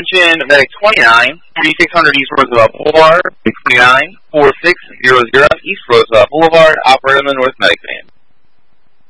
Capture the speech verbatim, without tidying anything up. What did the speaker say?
Attention, Medic twenty-nine, thirty-six hundred East Roosevelt Boulevard, twenty-nine, four six zero zero East Roosevelt Boulevard, operator on the North Medic van.